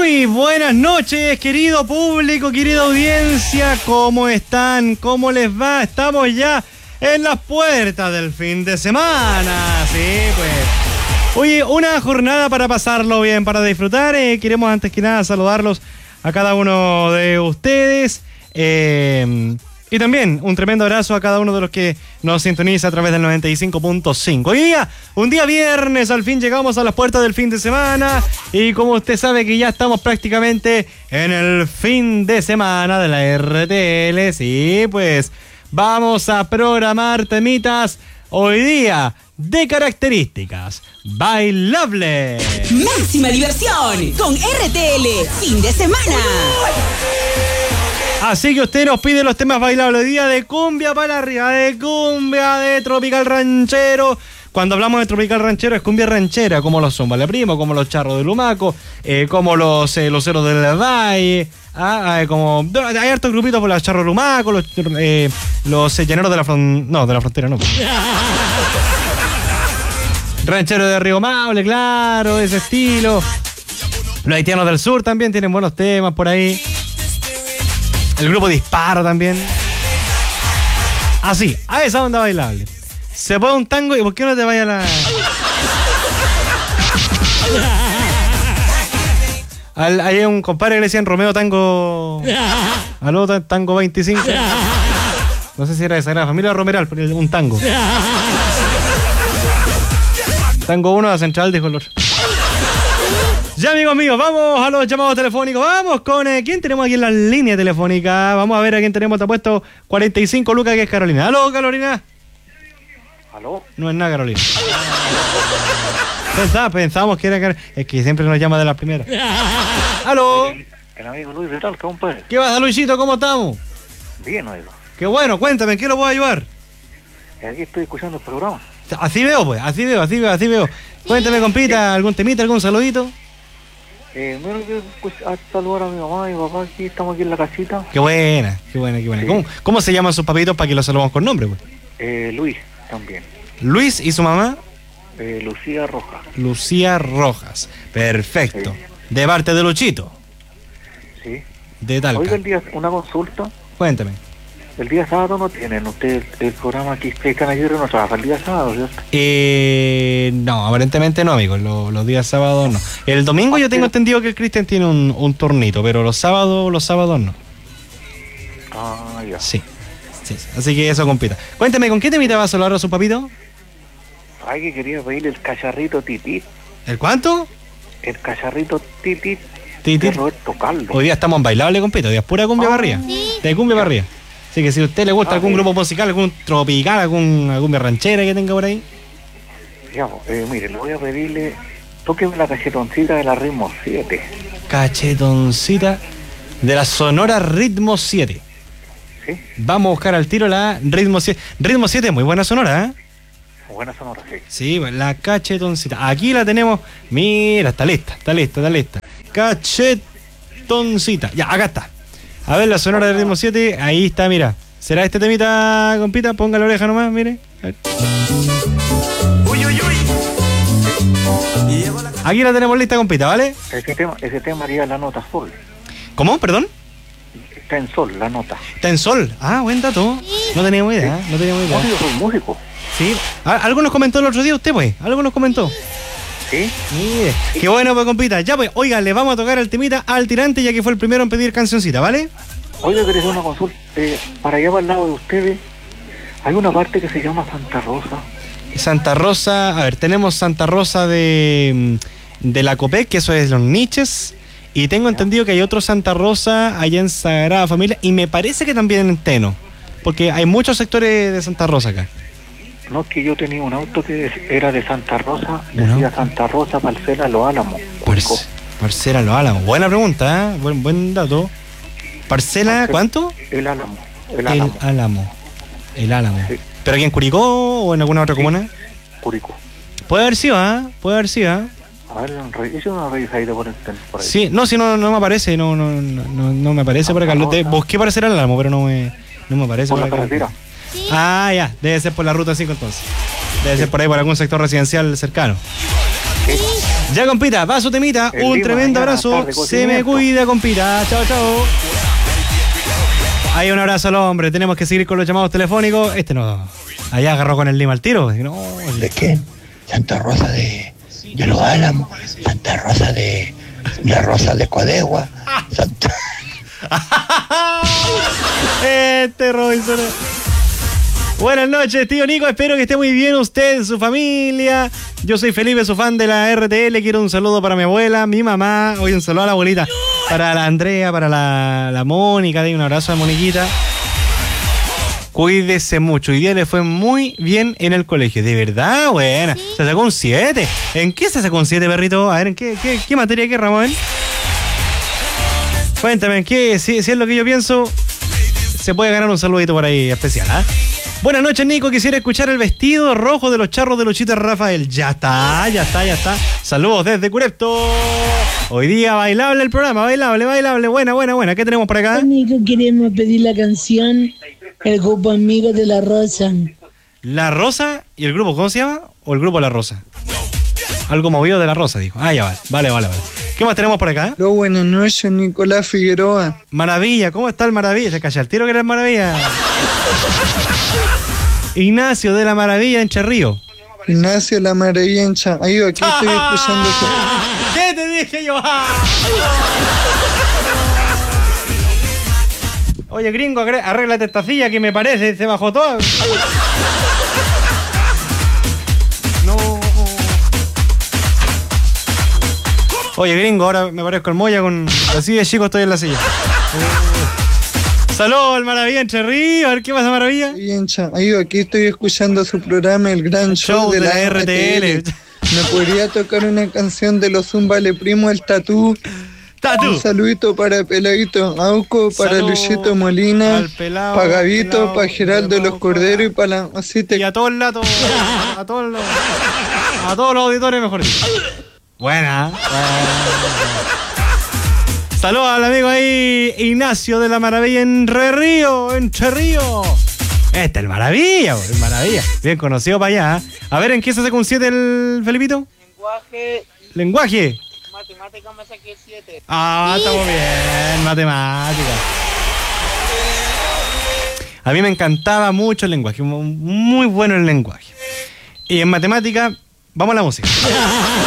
Muy buenas noches, querido público, querida audiencia. ¿Cómo están? ¿Cómo les va? Estamos ya en las puertas del fin de semana. Sí, pues. Oye, una jornada para pasarlo bien, para disfrutar. Queremos antes que nada saludarlos a cada uno de ustedes. Y también un tremendo abrazo a cada uno de los que nos sintoniza a través del 95.5. Hoy día, un día viernes, al fin llegamos a las puertas del fin de semana. Y como usted sabe que ya estamos prácticamente en el fin de semana de la RTL, sí, pues vamos a programar temitas hoy día de características bailables. Máxima diversión con RTL, fin de semana. Así que usted nos pide los temas bailables. Día de cumbia para arriba, de cumbia, de tropical ranchero. Cuando hablamos de tropical ranchero es cumbia ranchera, como los Zumba La Primo, como los Charros de Lumaco, como los Ceros del Valle. Como hay hartos grupitos por los Charros de Lumaco, los Llaneros de la Frontera. No, de la Frontera no. Ranchero de Río Maule, claro, de ese estilo. Los Haitianos del Sur también tienen buenos temas por ahí. El grupo Disparo también. Así, a esa onda bailable. Se pone un tango y ¿por qué no te vaya la...? Hay un compadre que le decían Romeo Tango... Aló, Tango 25. No sé si era de Sagrada Familia o Romeral, pero un tango. Tango 1 a Central, dijo el otro. Ya, amigos míos, vamos a los llamados telefónicos. Vamos con quién tenemos aquí en la línea telefónica. Vamos a ver a quién tenemos. Te ha puesto 45 lucas, que es Carolina. ¿Aló, Carolina? ¿Aló? No es nada, Carolina. Pensábamos que era Carolina. Es que siempre nos llama de la primera. ¿Aló? El amigo Luis, ¿qué tal, compadre? ¿Qué pasa, Luisito? ¿Cómo estamos? Bien, oigo. Qué bueno, cuéntame, ¿en qué lo puedo ayudar? Aquí estoy escuchando el programa. Así veo, pues, así veo. Cuéntame, compita, algún temita, algún saludito. Bueno, pues a saludar a mi mamá y mi papá, aquí estamos aquí en la casita. Qué buena. Sí. ¿Cómo se llaman sus papitos para que los saludemos con nombre, pues? Luis también. Luis y su mamá. Lucía Rojas. Lucía Rojas, perfecto. Sí. De parte de Luchito. Sí. De Talca. Oiga, el día, una consulta. Cuéntame. El día sábado no tienen ustedes el programa aquí que Canallero no trabaja el día sábado, ¿cierto? No, aparentemente no, amigo. Los días sábados no. El domingo yo tengo entendido que el Cristian tiene un turnito, pero los sábados no. Ah, ya. Sí. Así que eso, compita. Cuéntame, ¿con qué temita va a saludar a su papito? Ay, que quería pedirle el cacharrito Tití. ¿El cuánto? El cacharrito Tití. Tití. De Roberto Carlos. Hoy día estamos en bailable, compita. Hoy día es pura cumbia barría. De cumbia barría. Así que si a usted le gusta algún grupo musical, algún tropical, alguna ranchera que tenga por ahí. Ya, mire, le voy a pedirle, tóqueme la cachetoncita de la Ritmo 7. Cachetoncita de la Sonora Ritmo 7. ¿Sí? Vamos a buscar al tiro la Ritmo 7. Ritmo 7 es muy buena sonora, ¿eh? Buena sonora, sí. Sí, la cachetoncita. Aquí la tenemos. Mira, está lista. Cachetoncita. Ya, acá está. A ver, la sonora de Ritmo 7, ahí está, mira. ¿Será este temita, compita? Ponga la oreja nomás, mire. A ver. Uy. Aquí la tenemos lista, compita, ¿vale? Ese tema haría la nota sol. ¿Cómo? ¿Perdón? Está en sol, la nota. Está en sol. Ah, buen dato. No teníamos idea, Yo soy músico. Sí. ¿Algo nos comentó el otro día usted, pues? ¿Algo nos comentó? ¿Sí? Mire, qué bueno, pues, compita. Ya, pues, oiga, le vamos a tocar el temita al tirante, ya que fue el primero en pedir cancioncita, ¿vale? Oiga, quería hacer una consulta. Para allá para el lado de ustedes, hay una parte que se llama Santa Rosa. Santa Rosa, a ver, tenemos Santa Rosa de la Copec, que eso es los Niches. Y tengo entendido que hay otro Santa Rosa allá en Sagrada Familia. Y me parece que también en Teno. Porque hay muchos sectores de Santa Rosa acá. No, es que yo tenía un auto que era de Santa Rosa, decía Santa Rosa, Parcela, Los Álamos. Parcela, Los Álamos. Buena pregunta, ¿eh? Buen dato. Parcela, ¿cuánto? El Álamo. El Álamo. Sí. ¿Pero aquí en Curicó o en alguna otra comuna? Curicó. Puede haber sido, ¿eh? A ver, hice una revisadita por ahí. Sí, no, si no me aparece, no me aparece por acá. Busqué para hacer el Álamo, pero no me aparece por por la acá. carretera. Ah, ya, debe ser por la ruta 5 entonces. Debe ser por ahí, por algún sector residencial cercano. Sí. Ya, compita, va su temita. En Un Lima, tremendo mañana, abrazo. tarde, Se me cocimiento. cuida, compita. Chao, chao. Hay un abrazo al hombre. Tenemos que seguir con los llamados telefónicos. Este no. Allá agarró con el Lima al tiro. No, ¿De qué? Santa Rosa de los Álamos, Santa Rosa de la Rosa de Coadegua, Santa... Este Robinson. Buenas noches, tío Nico. Espero que esté muy bien usted, su familia. Yo soy Felipe, su fan de la RTL. Quiero un saludo para mi abuela, mi mamá. Hoy un saludo a la abuelita. Para la Andrea, para la Mónica. Un abrazo a Moniquita. Cuídese mucho. Hoy día le fue muy bien en el colegio. De verdad, buena. ¿Sí? Se sacó un 7. ¿En qué se sacó un 7, perrito? A ver, ¿en qué materia, qué Ramón? Cuéntame, ¿en qué? Si es lo que yo pienso, se puede ganar un saludito por ahí especial, ¿ah? Buenas noches, Nico. Quisiera escuchar el vestido rojo de los charros de Luchita Rafael. Ya está. Saludos desde Curepto. Hoy día bailable el programa, bailable. Buena. ¿Qué tenemos por acá? Nico, queremos pedir la canción El Grupo Amigos de La Rosa. ¿La Rosa? ¿Y el grupo cómo se llama? ¿O el grupo La Rosa? Algo movido de La Rosa, dijo. Ah, ya vale. ¿Qué más tenemos por acá? Hola, buenas noches, Nicolás Figueroa. Maravilla, ¿cómo está el Maravilla? Se calla el tiro que era el Maravilla. Ignacio de la Maravilla en Cherrío. Ignacio La Maravilla en Cherrío. Aquí estoy escuchando eso. ¿Qué te dije yo? Oye, gringo, arréglate esta silla que me parece, se bajó todo. No. Oye, gringo, ahora me parezco el Moya con... Así de chico estoy en la silla. Saludos al Maravilla Entre Ríos. A ver qué pasa, Maravilla. Aquí estoy escuchando su programa El Gran Show de la RTL. ¿Me podría tocar una canción de los Zumbale Primo, el Tatú? Un saludito para Peladito Auco, para Luchito Molina, para Gavito, para Geraldo de los Corderos y para la... Y a todos a todos los auditores, mejor dicho. Buena. Saludos al amigo ahí, Ignacio de la Maravilla en Río. Este es el Maravilla. Bien conocido para allá. A ver, ¿en qué se saca un 7 el Felipito? Lenguaje. Matemática me saqué 7. Ah, estamos bien, matemática. A mí me encantaba mucho el lenguaje, muy bueno el lenguaje. Y en matemática, vamos a la música.